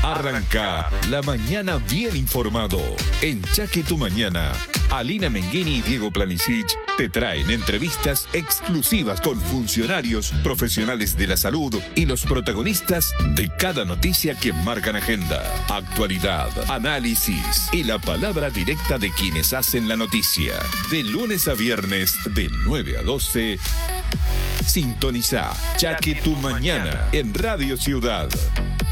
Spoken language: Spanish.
Arranca la mañana bien informado. En Chaque Tu Mañana, Alina Menghini y Diego Planisic te traen entrevistas exclusivas con funcionarios, profesionales de la salud y los protagonistas de cada noticia que marcan agenda, actualidad, análisis y la palabra directa de quienes hacen la noticia. De lunes a viernes, de 9 a 12, sintoniza Chaque Tu Mañana en Radio Ciudad.